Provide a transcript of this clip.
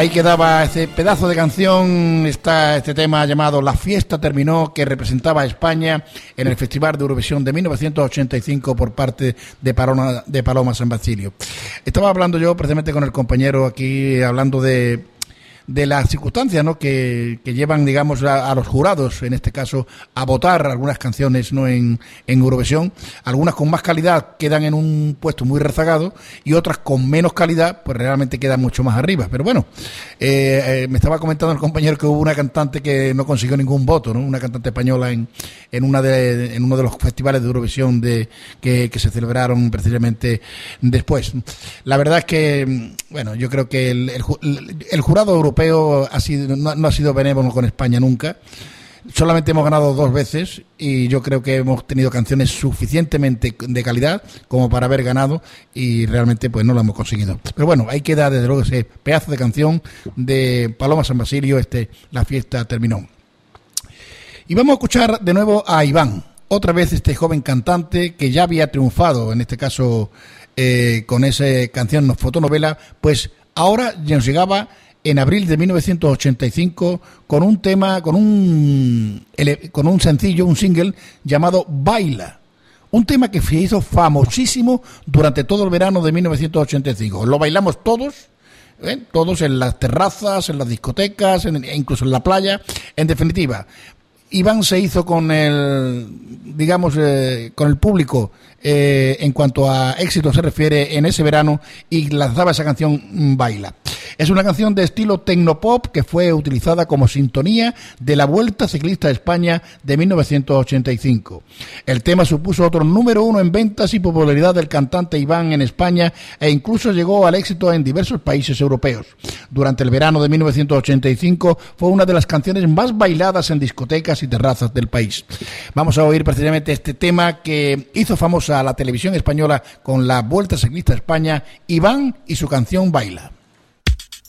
Ahí quedaba ese pedazo de canción, está este tema llamado La fiesta terminó, que representaba a España en el Festival de Eurovisión de 1985 por parte de Paloma San Basilio. Estaba hablando yo precisamente con el compañero aquí, hablando de las circunstancias, ¿no?, que llevan, digamos, a los jurados, en este caso, a votar algunas canciones, ¿no?, en Eurovisión. Algunas con más calidad quedan en un puesto muy rezagado y otras con menos calidad pues realmente quedan mucho más arriba. Pero bueno, me estaba comentando el compañero que hubo una cantante que no consiguió ningún voto, ¿no?, una cantante española en uno de los festivales de Eurovisión que se celebraron precisamente después. La verdad es que, bueno, yo creo que el jurado europeo no ha sido benévolo con España nunca. Solamente hemos ganado 2 veces y yo creo que hemos tenido canciones suficientemente de calidad como para haber ganado y realmente pues no lo hemos conseguido. Pero bueno, ahí queda desde luego ese pedazo de canción de Paloma San Basilio, La fiesta terminó. Y vamos a escuchar de nuevo a Iván, otra vez este joven cantante que ya había triunfado, en este caso con esa canción fotonovela, pues ahora nos llegaba en abril de 1985 con un tema, con un sencillo, un single llamado Baila. Un tema que se hizo famosísimo durante todo el verano de 1985. Lo bailamos todos, todos en las terrazas, en las discotecas, e incluso en la playa. En definitiva, Iván se hizo con el público en cuanto a éxito se refiere en ese verano y lanzaba esa canción Baila. Es una canción de estilo tecnopop que fue utilizada como sintonía de la Vuelta Ciclista a España de 1985. El tema supuso otro número 1 en ventas y popularidad del cantante Iván en España e incluso llegó al éxito en diversos países europeos. Durante el verano de 1985 fue una de las canciones más bailadas en discotecas y terrazas del país. Vamos a oír precisamente este tema que hizo famosa a la televisión española con la Vuelta Ciclista a España, Iván y su canción Baila.